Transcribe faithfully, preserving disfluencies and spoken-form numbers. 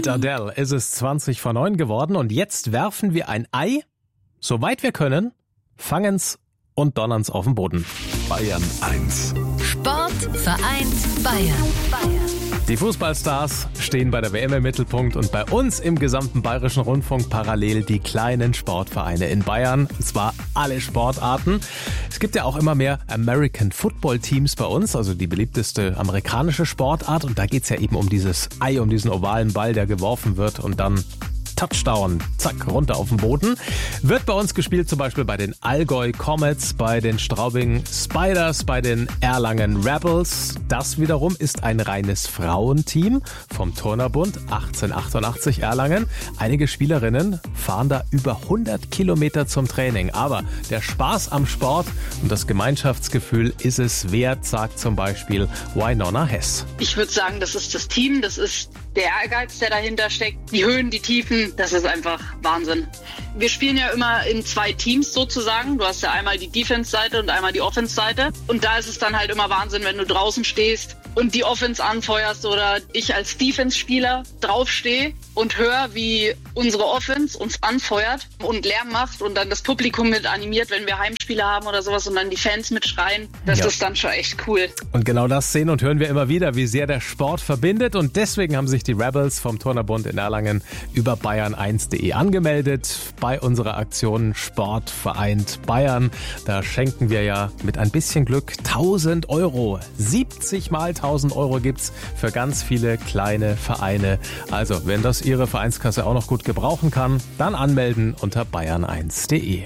Mit Adele ist es zwanzig vor neun geworden und jetzt werfen wir ein Ei, soweit wir können, fangen's und donnern's auf den Boden. Bayern eins. Sport vereint Bayern. Bayern. Die Fußballstars stehen bei der W M im Mittelpunkt und bei uns im gesamten Bayerischen Rundfunk parallel die kleinen Sportvereine in Bayern. Und zwar alle Sportarten. Es gibt ja auch immer mehr American Football Teams bei uns, also die beliebteste amerikanische Sportart. Und da geht's ja eben um dieses Ei, um diesen ovalen Ball, der geworfen wird und dann Touchdown, zack, runter auf den Boden. Wird bei uns gespielt zum Beispiel bei den Allgäu Comets, bei den Straubing Spiders, bei den Erlangen Rebels. Das wiederum ist ein reines Frauenteam vom Turnerbund achtzehnhundertachtundachtzig Erlangen. Einige Spielerinnen fahren da über hundert Kilometer zum Training. Aber der Spaß am Sport und das Gemeinschaftsgefühl ist es wert, sagt zum Beispiel Winona Hess. Ich würde sagen, das ist das Team, das ist der Ehrgeiz, der dahinter steckt, die Höhen, die Tiefen, das ist einfach Wahnsinn. Wir spielen ja immer in zwei Teams sozusagen. Du hast ja einmal die Defense-Seite und einmal die Offense-Seite. Und da ist es dann halt immer Wahnsinn, wenn du draußen stehst und die Offense anfeuerst oder ich als Defense-Spieler draufstehe und höre, wie unsere Offense uns anfeuert und Lärm macht und dann das Publikum mit animiert, wenn wir Heimspiele haben oder sowas und dann die Fans mitschreien. Das Ja. ist dann schon echt cool. Und genau das sehen und hören wir immer wieder, wie sehr der Sport verbindet. Und deswegen haben sich die Rebels vom Turnerbund in Erlangen über bayern eins punkt de angemeldet bei unserer Aktion Sport vereint Bayern. Da schenken wir ja mit ein bisschen Glück tausend Euro. siebzig mal tausend Euro gibt's für ganz viele kleine Vereine. Also, wenn das Ihre Vereinskasse auch noch gut gebrauchen kann, dann anmelden unter bayern eins punkt de.